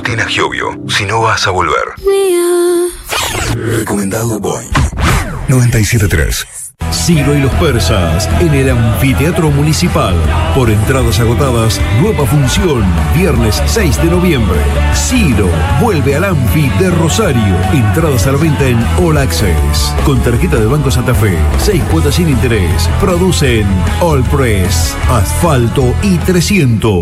Agustina Giovio, si no vas a volver. Recomendado Boing 97.3. Ciro y los Persas en el Anfiteatro Municipal. Por entradas agotadas, nueva función, viernes 6 de noviembre. Ciro vuelve al Anfi de Rosario. Entradas a la venta en All Access. Con tarjeta de Banco Santa Fe, 6 cuotas sin interés. Producen All Press, Asfalto y 300.